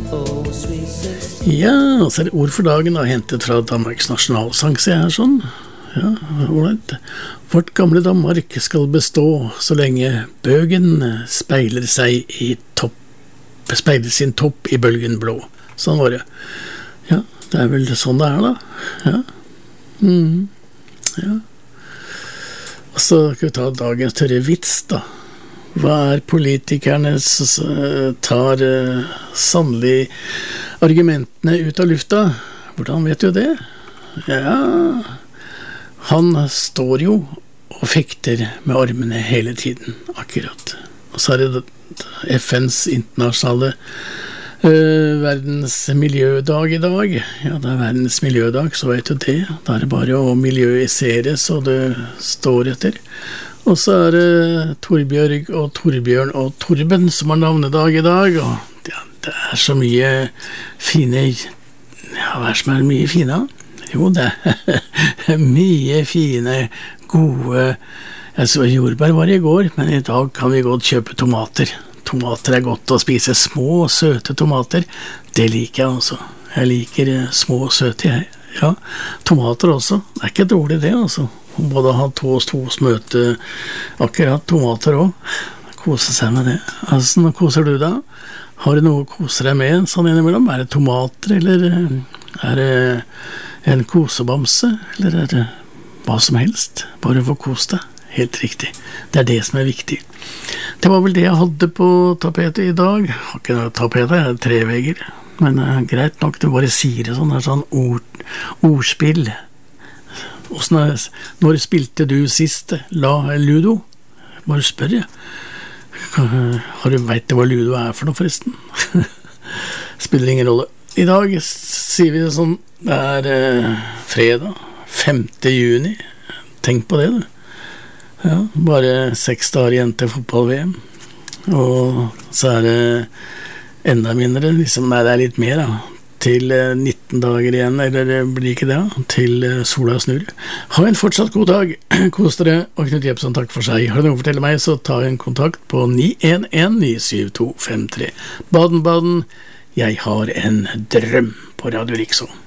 Ja, og så det ord for dagen og hentet fra Danmarks nasjonalsang, ser jeg her sånn. Ja, ordentlig. Vårt gamle Danmark skal bestå så lenge bøgen speiler sin topp i bølgen blå. Sånn var det. Ja, det vel sånn det da. Ja. Ja. Og så skal vi ta dagens tørre vits da. Hva politikerne tar sannelig argumentene ut av lufta? Hvordan vet du det? Ja, han står jo og fekter med armene hele tiden, akkurat. Og så det FNs internasjonale verdens miljødag i dag. Ja, det verdens miljødag, så vet du det. Da det bare å miljøisere så det står etter. Og så det Torbjørg og Torbjørn og Torben som har navnedag i dag, og ja, det så mye fine, ja, hva som mye fine? Jo, det mye fine, gode, jeg så jordbær var i går, men i dag kan vi godt kjøpe tomater. Tomater godt å spise, små, søte tomater, det liker jeg også. Jeg liker små, søte, jeg. Ja, tomater også, det ikke dårlig det altså. Både ha to smøte, akkurat tomater også. Kose seg med det. Altså, nå koser du da? Har du noe å kose deg med sånn innimellom? Det tomater, eller det en kosebamse, eller det hva som helst? Bare få kose deg. Helt riktig. Det det som viktig. Det var vel det jeg hadde på tapetet i dag. Jeg har ikke noe tapet, jeg 3 vegger. Men greit nok, du bare sier det sånn ordspill. Når spilte du sist Ludo? Bare spør jeg. Vet du hva Ludo for noe forresten? Spiller ingen rolle. I dag sier vi det sånn, det fredag, 5. juni. Tenk på det du. Ja, bare 6 dager igjen til fotball-VM. Og så det enda mindre, liksom, det litt mer da. Til 19 dager igjen, eller blir ikke det, til sola snur. Ha en fortsatt god dag, kos dere, og Knut Jebsen takk for seg. Har du noe å fortelle meg, så ta en kontakt på 911-97253. Baden-Baden, jeg har en drøm på Radio Rikså.